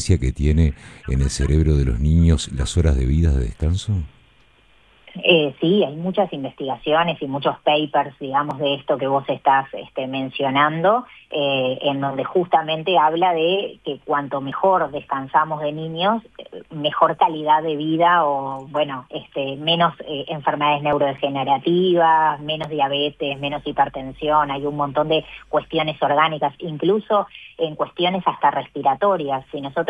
influencia que tiene en el cerebro de los niños las horas de vida de descanso? Sí, hay muchas investigaciones y muchos papers, digamos, de esto que vos estás mencionando, en donde justamente habla de que cuanto mejor descansamos de niños, mejor calidad de vida o, bueno, menos enfermedades neurodegenerativas, menos diabetes, menos hipertensión, hay un montón de cuestiones orgánicas, incluso en cuestiones hasta respiratorias. Si nosotros